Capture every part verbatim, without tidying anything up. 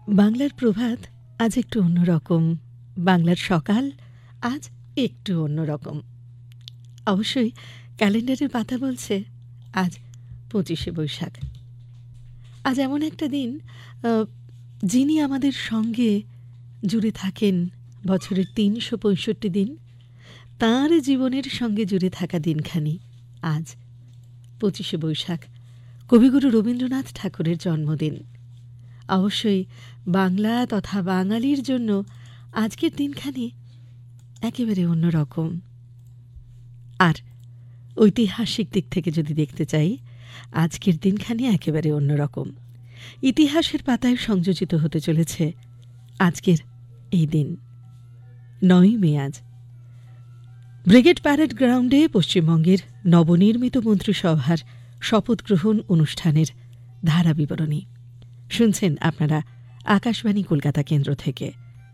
বাংলার প্রভাত আজ একটু অন্যরকম, বাংলার সকাল আজ একটু অন্যরকম। অবশ্যই ক্যালেন্ডারের পাতা বলছে আজ পঁচিশে বৈশাখ। আজ এমন একটা দিন, যিনি আমাদের সঙ্গে জুড়ে থাকেন বছরের তিনশো পঁয়ষট্টি দিন, তাঁর জীবনের সঙ্গে জুড়ে থাকা দিনখানি আজ পঁচিশে বৈশাখ, কবিগুরু রবীন্দ্রনাথ ঠাকুরের জন্মদিন। অবশ্যই বাংলা তথা বাঙালির জন্য আজকের দিনখানি একেবারে অন্যরকম। আর ঐতিহাসিক দিক থেকে যদি দেখতে চাই, আজকের দিনখানি একেবারে অন্যরকম। ইতিহাসের পাতায় সংযোজিত হতে চলেছে আজকের এই দিন, নয়ই মে। আজ ব্রিগেড প্যারেড গ্রাউন্ডে পশ্চিমবঙ্গের নবনির্মিত মন্ত্রিসভার শপথ গ্রহণ অনুষ্ঠানের ধারা বিবরণী শুনছেন আপনারা আকাশবাণী কলকাতা কেন্দ্র থেকে।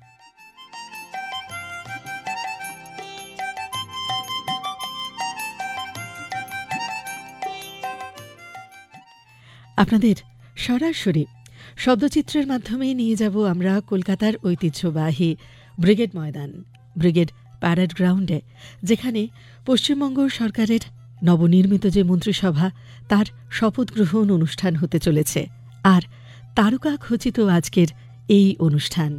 আপনাদের সরাসরি শব্দচিত্রের মাধ্যমে নিয়ে যাব আমরা কলকাতার ঐতিহ্যবাহী ব্রিগেড ময়দান, ব্রিগেড প্যারেড গ্রাউন্ডে, যেখানে পশ্চিমবঙ্গ সরকারের নবনির্মিত যে মন্ত্রিসভা তার শপথ গ্রহণ অনুষ্ঠান হতে চলেছে। আর তারকা খচিত আজকের এই অনুষ্ঠান।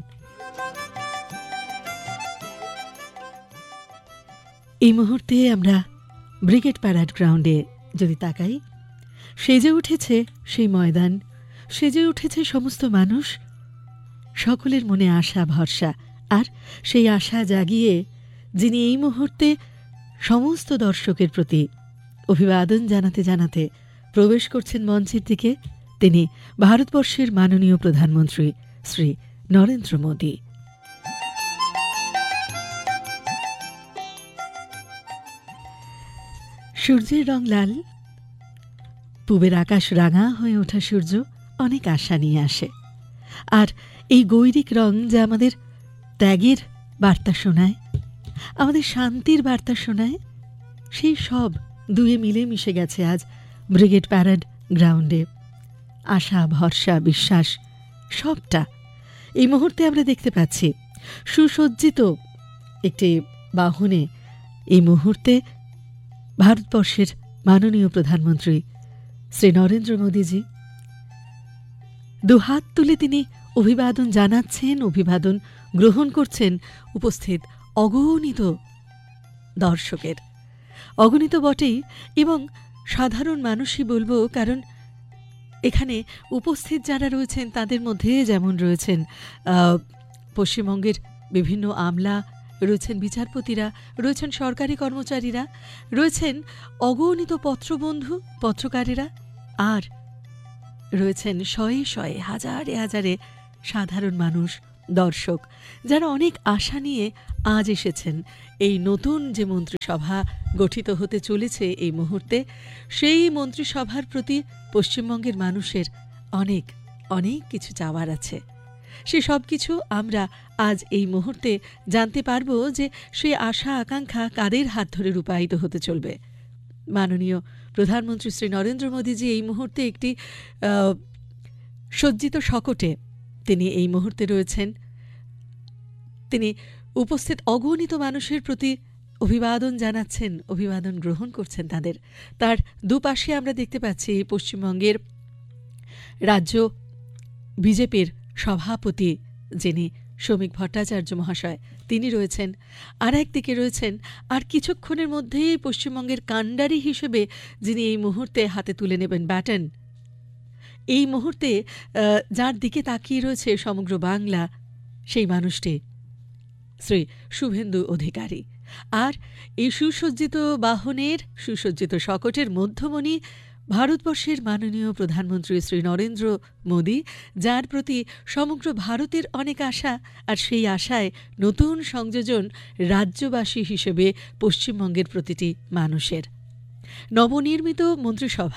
এই মুহূর্তে আমরা ব্রিগেড প্যারেড গ্রাউন্ডে যদি তাকাই, সেজে উঠেছে সেই ময়দান, সেজে উঠেছে সমস্ত মানুষ, সকলের মনে আশা ভরসা। আর সেই আশা জাগিয়ে যিনি এই মুহূর্তে সমস্ত দর্শকের প্রতি অভিবাদন জানাতে জানাতে প্রবেশ করছেন মঞ্চের দিকে, তিনি ভারতবর্ষের মাননীয় প্রধানমন্ত্রী শ্রী নরেন্দ্র মোদী। সূর্যের রং লাল, পূবের আকাশ রাঙা হয়ে ওঠা সূর্য অনেক আশা নিয়ে আসে। আর এই গৈরিক রং যা আমাদের ত্যাগের বার্তা শোনায়, আমাদের শান্তির বার্তা শোনায়, সেই সব দুয়ে মিলে মিশে গেছে আজ ব্রিগেড প্যারেড গ্রাউন্ডে। আশা ভরসা বিশ্বাস সবটা এই মুহূর্তে আমরা দেখতে পাচ্ছি। সুসজ্জিত একটি বাহনে এই মুহূর্তে ভারতবর্ষের মাননীয় প্রধানমন্ত্রী শ্রী নরেন্দ্র মোদীজি দুহাত তুলে তিনি অভিবাদন জানাচ্ছেন, অভিবাদন গ্রহণ করছেন উপস্থিত অগণিত দর্শকের। অগণিত বটেই, এবং সাধারণ মানুষই বলবো, কারণ এখানে উপস্থিত যারা রয়েছেন তাদের মধ্যে যেমন রয়েছেন পশ্চিমবঙ্গের বিভিন্ন আমলা, রয়েছেন বিচারপতিরা, রয়েছেন সরকারি কর্মচারীরা, রয়েছেন অগণিত পত্রবন্ধু পত্রকারেরা, আর রয়েছেন শয়ে শয়ে হাজারে হাজারে সাধারণ মানুষ, দর্শক, যারা অনেক আশা নিয়ে আজ এসেছেন এই নতুন যে মন্ত্রিসভা গঠিত হতে চলেছে এই মুহূর্তে, সেই মন্ত্রিসভার প্রতি পশ্চিমবঙ্গের মানুষের অনেক অনেক কিছু চাওয়ার আছে। সে সব কিছু আমরা আজ এই মুহূর্তে জানতে পারব যে সেই আশা আকাঙ্ক্ষা কাদের হাত ধরে রূপায়িত হতে চলবে। মাননীয় প্রধানমন্ত্রী শ্রী নরেন্দ্র মোদীজি এই মুহূর্তে একটি সজ্জিত শকটে তিনি এই মুহূর্তে রয়েছেন। তিনি উপস্থিত অগণিত মানুষের প্রতি অভিবাদন জানাচ্ছেন, অভিবাদন গ্রহণ করছেন তাদের। তার দুপাশে আমরা দেখতে পাচ্ছি পশ্চিমবঙ্গের রাজ্য বিজেপির সভাপতি যিনি শ্রমিক ভট্টাচার্য মহাশয়, তিনি রয়েছেন। আর একদিকে রয়েছেন আর কিছুক্ষণের মধ্যেই পশ্চিমবঙ্গের কাণ্ডারি হিসেবে যিনি এই মুহূর্তে হাতে তুলে নেবেন ব্যাটন, এই মুহূর্তে যার দিকে তাকিয়ে রয়েছে সমগ্র বাংলা, সেই মানুষটি শ্রী শুভেন্দু অধিকারী। আর এই সুসজ্জিত বাহনের সুসজ্জিত শকটের মধ্যমণি ভারতবর্ষের মাননীয় প্রধানমন্ত্রী শ্রী নরেন্দ্র মোদী, যার প্রতি সমগ্র ভারতের অনেক আশা। আর সেই আশায় নতুন সংযোজন রাজ্যবাসী হিসেবে পশ্চিমবঙ্গের প্রতিটি মানুষের। নবনির্মিত মন্ত্রিসভা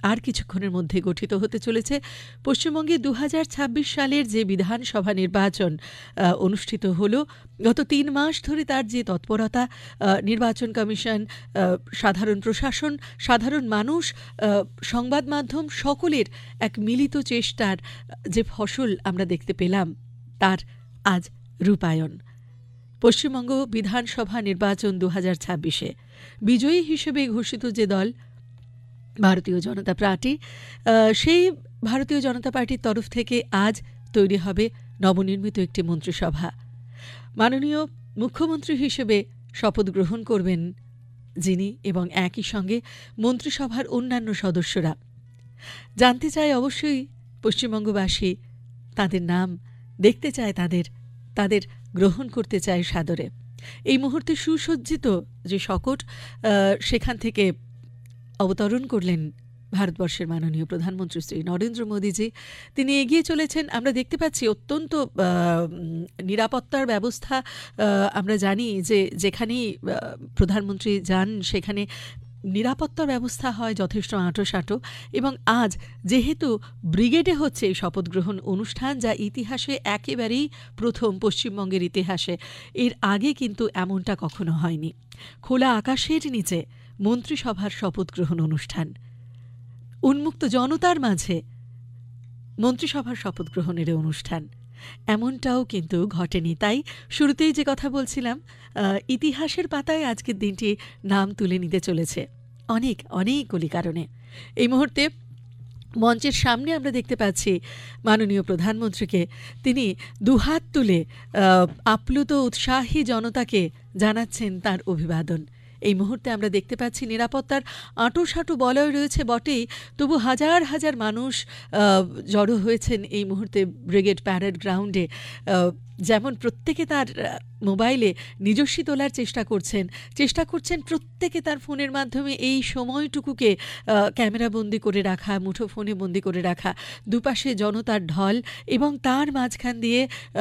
আর কিছুক্ষণের মধ্যে গঠিত হতে চলেছে পশ্চিমবঙ্গে দু হাজার ছাব্বিশ সালের যে বিধানসভা নির্বাচন অনুষ্ঠিত হলো। গত তিন মাস ধরে তার যে তৎপরতা, নির্বাচন কমিশন, সাধারণ প্রশাসন, সাধারণ মানুষ, সংবাদ মাধ্যম সকলের এক মিলিত চেষ্টার যে ফসল আমরা দেখতে পেলাম, তার আজ রূপায়ণ। পশ্চিমবঙ্গ বিধানসভা নির্বাচন দু হাজার ছাব্বিশে বিজয়ী হিসেবে ঘোষিত যে দল ভারতীয় জনতা পার্টি, সেই ভারতীয় জনতা পার্টির তরফ থেকে আজ তৈরি হবে নবনির্মিত একটি মন্ত্রিসভা। মাননীয় মুখ্যমন্ত্রী হিসেবে শপথ গ্রহণ করবেন যিনি, এবং একই সঙ্গে মন্ত্রিসভার অন্যান্য সদস্যরা। জানতে চায় অবশ্যই পশ্চিমবঙ্গবাসী তাদের নাম, দেখতে চায় তাদের, তাদের গ্রহণ করতে চায় সাদরে। এই মুহূর্তে সুসজ্জিত যে শকট, সেখান থেকে অবতরণ করলেন ভারতবর্ষের মাননীয় প্রধানমন্ত্রী শ্রী নরেন্দ্র মোদীজি। তিনি এগিয়ে চলেছেন। আমরা দেখতে পাচ্ছি অত্যন্ত নিরাপত্তার ব্যবস্থা। আমরা জানি যে যেখানেই প্রধানমন্ত্রী যান সেখানে নিরাপত্তার ব্যবস্থা হয় যথেষ্ট আঁটোসাঁটো। এবং আজ যেহেতু ব্রিগেডে হচ্ছে এই শপথ গ্রহণ অনুষ্ঠান, যা ইতিহাসে একেবারেই প্রথম পশ্চিমবঙ্গের ইতিহাসে, এর আগে কিন্তু এমনটা কখনো হয়নি। খোলা আকাশের নিচে মন্ত্রিসভার শপথ গ্রহণ অনুষ্ঠান, উন্মুক্ত জনতার মাঝে মন্ত্রিসভার শপথ গ্রহণের অনুষ্ঠান, এমনটাও কিন্তু ঘটেনি। তাই শুরুতেই যে কথা বলছিলাম, ইতিহাসের পাতায় আজকের দিনটি নাম তুলে নিতে চলেছে অনেক অনেকগুলি কারণে। এই মুহূর্তে মঞ্চের সামনে আমরা দেখতে পাচ্ছি মাননীয় প্রধানমন্ত্রীকে। তিনি দুহাত তুলে আপ্লুত উৎসাহী জনতাকে জানাচ্ছেন তার অভিবাদন। এই মুহূর্তে আমরা দেখতে পাচ্ছি নিরাপত্তার আঁটোসাঁটো বলয় রয়েছে বটেই, তবু হাজার হাজার মানুষ জড়ো হয়েছেন এই মুহূর্তে ব্রিগেড প্যারেড গ্রাউন্ডে। যেমন প্রত্যেকে তার মোবাইলে নিজস্বী তোলার চেষ্টা করছেন, চেষ্টা করছেন প্রত্যেকে তার ফোনের মাধ্যমে এই সময়টুকুকে ক্যামেরা বন্দি করে রাখা, মুঠো ফোনে বন্দি করে রাখা। দুপাশে জনতার ঢল, এবং তার মাঝখান দিয়ে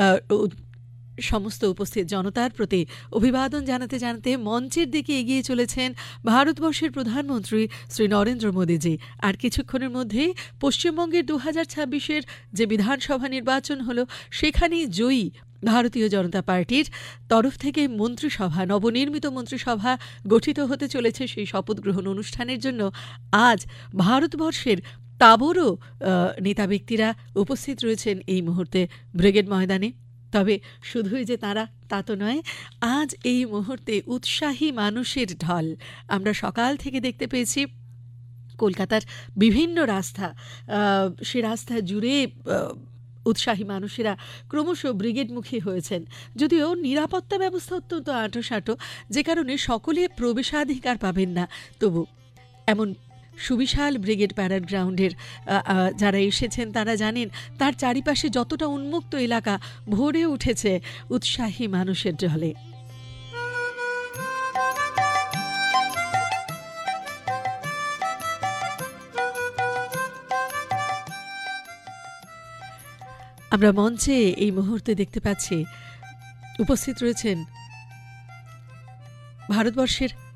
সমস্ত উপস্থিত জনতার প্রতি অভিবাদন জানাতে জানাতে মঞ্চের দিকে এগিয়ে চলেছেন ভারতবর্ষের প্রধানমন্ত্রী শ্রী নরেন্দ্র মোদীজি। আর কিছুক্ষণের মধ্যেই পশ্চিমবঙ্গের দু হাজার ছাব্বিশের যে বিধানসভা নির্বাচন হলো, সেখানেই জয়ী ভারতীয় জনতা পার্টির তরফ থেকে মন্ত্রিসভা, নবনির্মিত মন্ত্রিসভা গঠিত হতে চলেছে। সেই শপথ গ্রহণ অনুষ্ঠানের জন্য আজ ভারতবর্ষের তাবড়ো নেতা ব্যক্তিরা উপস্থিত রয়েছেন এই মুহূর্তে ব্রিগেড ময়দানে। তবে শুধুই যে তারা, তা তো নয়। আজ এই মুহূর্তে উৎসাহী মানুষের ঢল আমরা সকাল থেকে দেখতে পেয়েছি। কলকাতার বিভিন্ন রাস্তা, সে রাস্তা জুড়ে উৎসাহী মানুষেরা ক্রমশ ব্রিগেডমুখী হয়েছেন। যদিও নিরাপত্তা ব্যবস্থা অত্যন্ত আঁটোসাঁটো, যে কারণে সকলে প্রবেশাধিকার পাবেন না, তবু এমন সুবিশাল ব্রিগেড প্যারেড গ্রাউন্ডের যারা এসেছেন তারা জানেন তার চারিপাশে যতটা উন্মুক্ত এলাকা ভরে উঠেছে উৎসাহী মানুষের ঢলে। আমরা মঞ্চে এই মুহূর্তে দেখতে পাচ্ছি উপস্থিত রয়েছেন ভারতবর্ষের